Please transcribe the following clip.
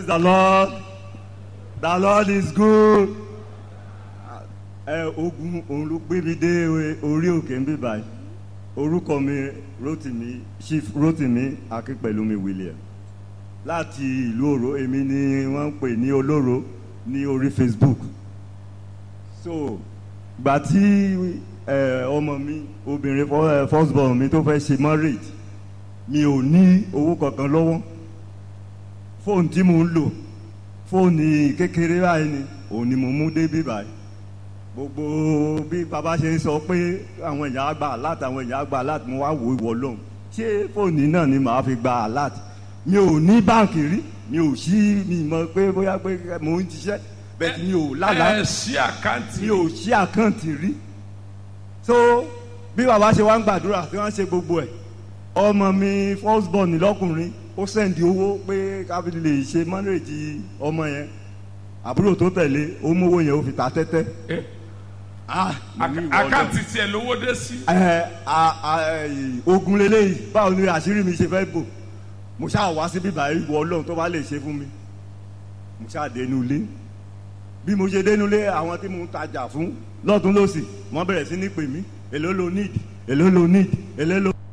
The Lord. The Lord is good. Ogun òun ló gbé mi dé orí òkè ń bí báyìí. Orúkọ mi Rotimi, Chief Rotimi Akínpẹ̀lúmi William. Láti ìlú Òró, èmi ni wọ́n ń pè ní Olóró ní orí Facebook. So, gbà tí ọmọ mi obìnrin first born mi tó fẹ́ ṣe marriage, mi ò ní owó kankan lọ́wọ́. Fóònù tí mo ń lò, fóònù kékeré báyìí ni, òun ni mo mú dé bí báyìí. Gbogbo bí bàbá ṣe ń sọ pé àwọn èèyàn á gba alert, àwọn èèyàn á gba alert, mo wá wò ìwọ lóhùn. Ṣé fóònù náà ni màá fi gba alert? Mi ò ní báǹkì rí, mi ò sí, mi mọ̀ pé bóyá pé mo ń ṣiṣẹ́, bẹ́ẹ̀ mi ò lálàá. Mi ò ṣí àkáǹtì rí. So bí bàbá ṣe wá ń gbàdúrà tí wọ́n ṣe gbogbo ẹ̀, ọmọ mi first born lọ́kùnrin ó sẹ́ndì owó pé káfíńtì lè ṣe mọ́nrèjì ọmọ yẹn. Àbúrò tó tẹ̀lé ó mówó yẹn ó fi ta tẹ́tẹ́. Àkáǹtì tiẹ̀ lówó dé sí. Ogun leléyìí, báwo ni àṣírí mi ṣe fẹ́ bò? Mo ṣáà wá síbí báyìí, wọ Ọlọ́run tó bá lè ṣe fún mi. Mo ṣáà dénú ilé. Bí mo ṣe dénú ilé, àwọn tí mo ń tajà fún lọ́tún lọ́sì wọ́n bẹ̀rẹ̀ sí ní pè mí, èló lo need, èló lo need, èló lo.